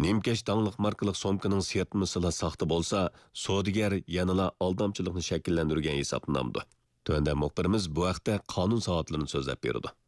Nimkesh dаңlıq markalık somkaning siyatmasıla saxta bolsa, sodigar yanıla aldamchilikni shakllantirgan hisoblanamdi. Tövəndə muxbirimiz bu haqda qonun soatlarini so'zlab berdi.